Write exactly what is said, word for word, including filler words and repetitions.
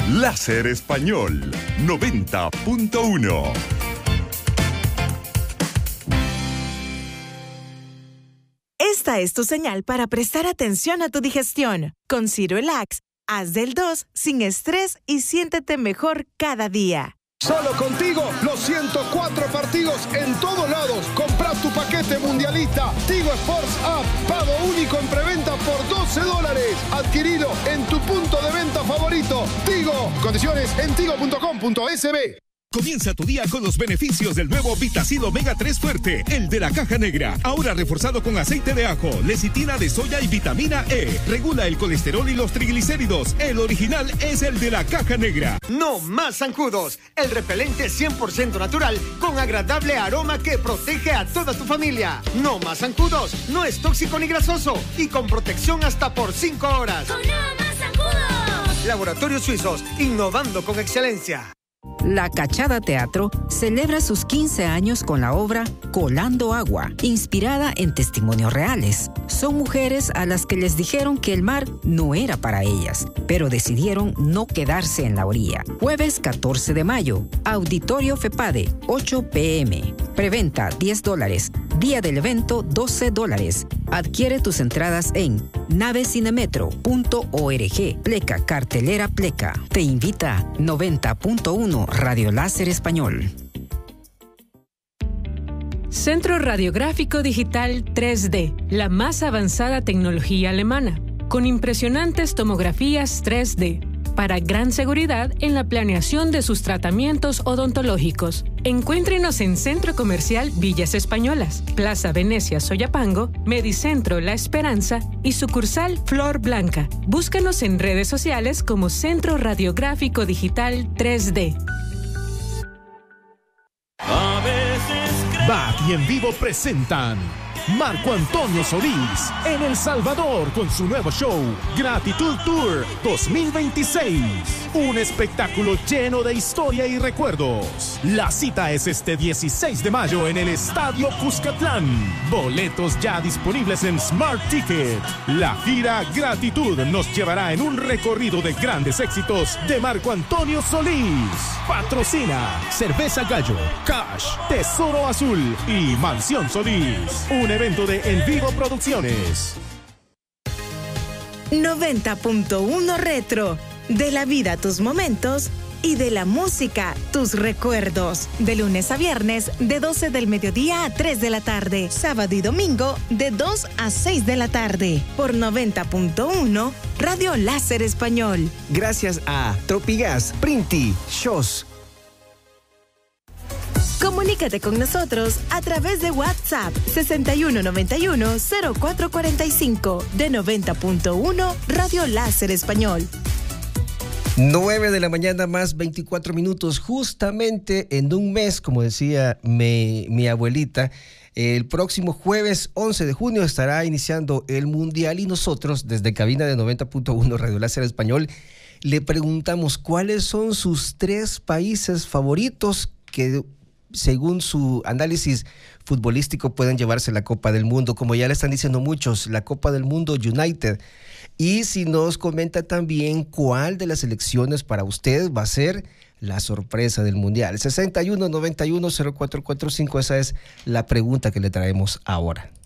Láser Español noventa punto uno. Esta es tu señal para prestar atención a tu digestión. Con Cirelax, haz del dos sin estrés y siéntete mejor cada día. Solo contigo, los ciento cuatro partidos en todos lados. Compra tu paquete mundialista. Tigo Sports App. Pago único en preventa por doce dólares. Adquirido en tu punto de venta favorito. Tigo. Condiciones en tigo punto com punto es be. Comienza tu día con los beneficios del nuevo Vitacid Omega tres Fuerte, el de la caja negra. Ahora reforzado con aceite de ajo, lecitina de soya y vitamina E. Regula el colesterol y los triglicéridos. El original es el de la caja negra. No más zancudos. El repelente cien por ciento natural con agradable aroma que protege a toda tu familia. No más zancudos. No es tóxico ni grasoso y con protección hasta por cinco horas. ¡Con no más zancudos! Laboratorios Suizos, innovando con excelencia. La Cachada Teatro celebra sus quince años con la obra Colando Agua, inspirada en testimonios reales. Son mujeres a las que les dijeron que el mar no era para ellas, pero decidieron no quedarse en la orilla. Jueves catorce de mayo, Auditorio FEPADE, ocho pe eme. Preventa diez dólares, día del evento doce dólares. Adquiere tus entradas en navecinemetro punto org. Pleca, cartelera Pleca. Te invita noventa punto uno Radio Láser Español. Centro Radiográfico Digital tres D, la más avanzada tecnología alemana, con impresionantes tomografías tres D, para gran seguridad en la planeación de sus tratamientos odontológicos. Encuéntrenos en Centro Comercial Villas Españolas, Plaza Venecia Soyapango, Medicentro La Esperanza y sucursal Flor Blanca. Búscanos en redes sociales como Centro Radiográfico Digital tres D. Back y en vivo presentan Marco Antonio Solís en El Salvador con su nuevo show Gratitud Tour dos mil veintiséis. Un espectáculo lleno de historia y recuerdos. La cita es este dieciséis de mayo en el Estadio Cuscatlán. Boletos ya disponibles en Smart Ticket. La gira Gratitud nos llevará en un recorrido de grandes éxitos de Marco Antonio Solís. Patrocina Cerveza Gallo, Cash, Tesoro Azul y Mansión Solís. Un evento de En Vivo Producciones. noventa punto uno Retro. De la vida tus momentos y de la música tus recuerdos. De lunes a viernes de doce del mediodía a tres de la tarde. Sábado y domingo de dos a seis de la tarde. Por noventa punto uno Radio Láser Español. Gracias a Tropigas, Printi, Shows. Comunícate con nosotros a través de WhatsApp sesenta y uno noventa y uno cero cuatro cuarenta y cinco de noventa punto uno Radio Láser Español. nueve de la mañana más veinticuatro minutos, justamente en un mes, como decía mi, mi abuelita. El próximo jueves once de junio estará iniciando el Mundial y nosotros, desde cabina de noventa punto uno Radio Láser Español, le preguntamos cuáles son sus tres países favoritos que, según su análisis futbolístico, pueden llevarse la Copa del Mundo. Como ya le están diciendo muchos, la Copa del Mundo United. Y si nos comenta también cuál de las elecciones para usted va a ser la sorpresa del Mundial. sesenta y uno noventa y uno cero cuatro cuatro cinco, esa es la pregunta que le traemos ahora.